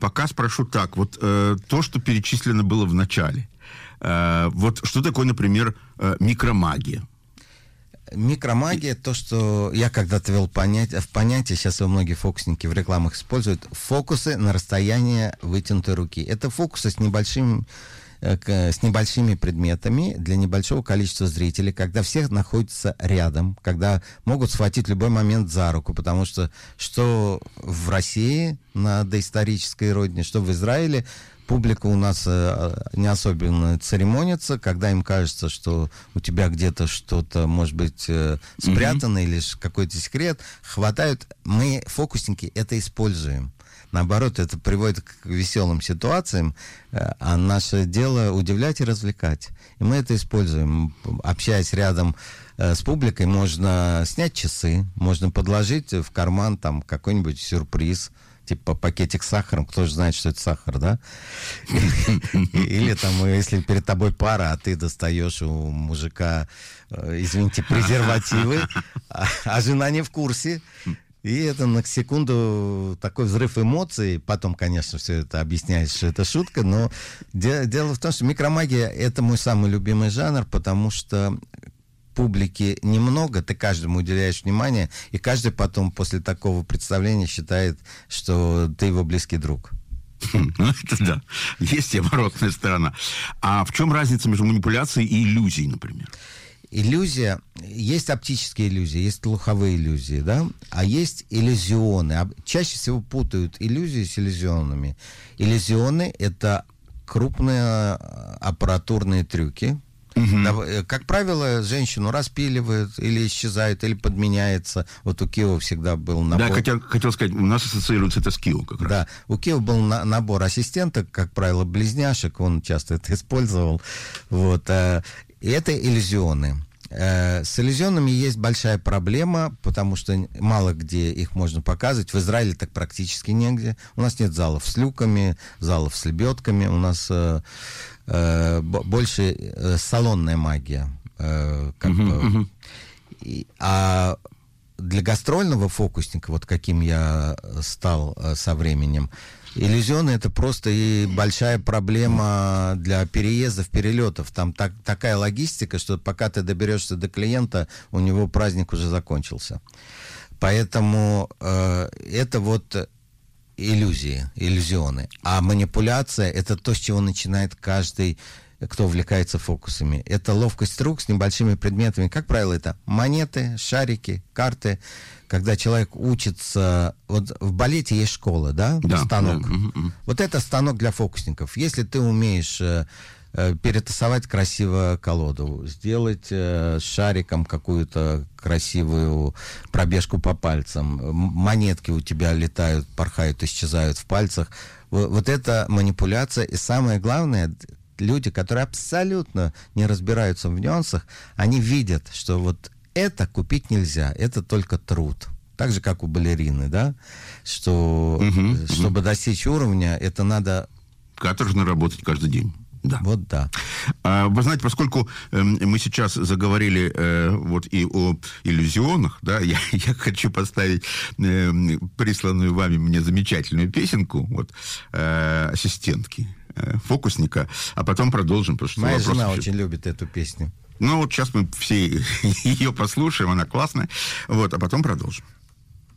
пока спрошу так. Вот то, что перечислено было в начале. Вот что такое, например, микромагия? Микромагия, то, что я когда-то ввел в понятие, сейчас его многие фокусники в рекламах используют, фокусы на расстояние вытянутой руки. Это фокусы с небольшими предметами для небольшого количества зрителей, когда все находятся рядом, когда могут схватить в любой момент за руку, потому что в России на доисторической родине, что в Израиле, публика у нас не особенно церемонится, когда им кажется, что у тебя где-то что-то, может быть, спрятано или какой-то секрет, хватают. Мы, фокусники, это используем. Наоборот, это приводит к веселым ситуациям, а наше дело удивлять и развлекать. И мы это используем. Общаясь рядом с публикой, можно снять часы, можно подложить в карман там какой-нибудь сюрприз, типа пакетик с сахаром, кто же знает, что это сахар, да? Или там, если перед тобой пара, а ты достаешь у мужика, извините, презервативы, а жена не в курсе. И это на секунду такой взрыв эмоций. Потом, конечно, все это объясняешь, что это шутка. Но дело в том, что микромагия — это мой самый любимый жанр, потому что публики немного, ты каждому уделяешь внимание, и каждый потом после такого представления считает, что ты его близкий друг. Ну, это да. Есть и оборотная сторона. А в чем разница между манипуляцией и иллюзией, например? Иллюзия, есть оптические иллюзии, есть слуховые иллюзии, да, а есть иллюзионы. Чаще всего путают иллюзии с иллюзионами. Иллюзионы — это крупные аппаратурные трюки. Как правило, женщину распиливают, или исчезают, или подменяется. Вот у Кио всегда был набор. Да, хотел сказать, у нас ассоциируется это с Кио как раз. Да, у Кио был набор ассистенток, как правило, близняшек, он часто это использовал. Вот. И это иллюзионы. С иллюзионами есть большая проблема, потому что мало где их можно показывать. В Израиле так практически негде. У нас нет залов с люками, залов с лебедками. У нас больше салонная магия. А для гастрольного фокусника, вот каким я стал со временем, иллюзионы — это просто и большая проблема для переездов, перелетов. Там такая логистика, что пока ты доберешься до клиента, у него праздник уже закончился. Поэтому это вот иллюзионы. А манипуляция — это то, с чего начинает каждый, кто увлекается фокусами. Это ловкость рук с небольшими предметами. Как правило, это монеты, шарики, карты. Когда человек учится... Вот в балете есть школа, да? Да, станок. Да. Вот это станок для фокусников. Если ты умеешь перетасовать красиво колоду, сделать с шариком какую-то красивую пробежку по пальцам, монетки у тебя летают, порхают, исчезают в пальцах. Вот это манипуляция. И самое главное, люди, которые абсолютно не разбираются в нюансах, они видят, что вот это купить нельзя, это только труд. Так же, как у балерины, да? Что, чтобы достичь уровня, это надо... Каторжно работать каждый день. Да. Вот да. Вы знаете, поскольку мы сейчас заговорили вот и о иллюзионах, да, я хочу поставить присланную вами мне замечательную песенку вот, ассистентки, фокусника, а потом продолжим. Потому что моя жена очень любит эту песню. Ну, вот сейчас мы все ее послушаем, она классная, вот, а потом продолжим.